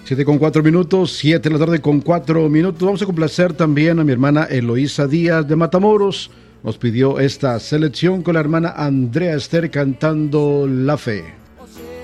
7:04, 7 de la tarde con 4 minutos. Vamos a complacer también a mi hermana Eloísa Díaz de Matamoros. Nos pidió esta selección con la hermana Andrea Esther cantando La Fe.